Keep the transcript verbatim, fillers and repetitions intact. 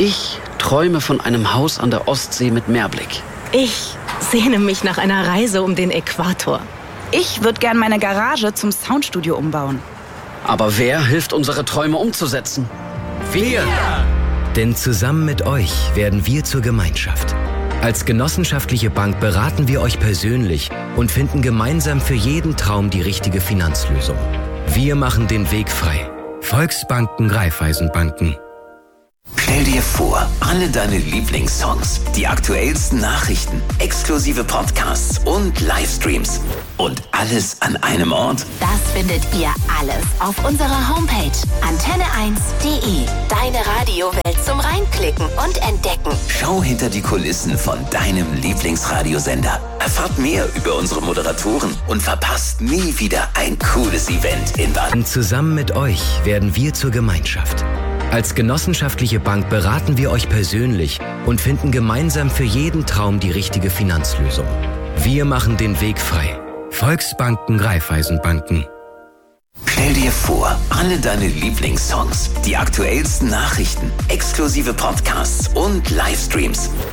Ich träume von einem Haus an der Ostsee mit Meerblick. Ich sehne mich nach einer Reise um den Äquator. Ich würde gern meine Garage zum Soundstudio umbauen. Aber wer hilft, unsere Träume umzusetzen? Wir! Denn zusammen mit euch werden wir zur Gemeinschaft. Als genossenschaftliche Bank beraten wir euch persönlich und finden gemeinsam für jeden Traum die richtige Finanzlösung. Wir machen den Weg frei. Volksbanken, Raiffeisenbanken. Stell dir vor, alle deine Lieblingssongs, die aktuellsten Nachrichten, exklusive Podcasts und Livestreams und alles an einem Ort? Das findet ihr alles auf unserer Homepage antenne eins punkt de. Deine Radiowelt zum Reinklicken und Entdecken. Schau hinter die Kulissen von deinem Lieblingsradiosender. Erfahrt mehr über unsere Moderatoren und verpasst nie wieder ein cooles Event in Baden. Und zusammen mit euch werden wir zur Gemeinschaft. Als genossenschaftliche Bank beraten wir euch persönlich und finden gemeinsam für jeden Traum die richtige Finanzlösung. Wir machen den Weg frei. Volksbanken, Raiffeisenbanken. Stell dir vor, alle deine Lieblingssongs, die aktuellsten Nachrichten, exklusive Podcasts und Livestreams